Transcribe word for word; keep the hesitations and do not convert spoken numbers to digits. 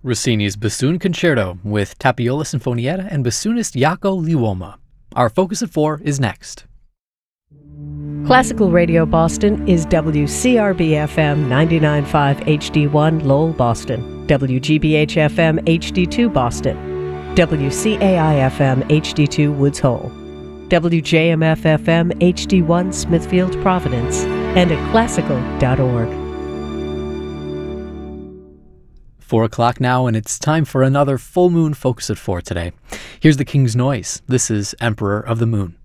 Rossini's Bassoon Concerto with Tapiola Sinfonietta and bassoonist Jaakko Liuoma. Our Focus at four is next. Classical Radio Boston is W C R B F M ninety-nine point five H D one Lowell, Boston, W G B H F M H D two Boston, W C A I F M H D two Woods Hole, W J M F F M H D one Smithfield, Providence, and at classical dot org. Four o'clock now, and it's time for another full moon Focus at four today. Here's the King's Noise. This is Emperor of the Moon.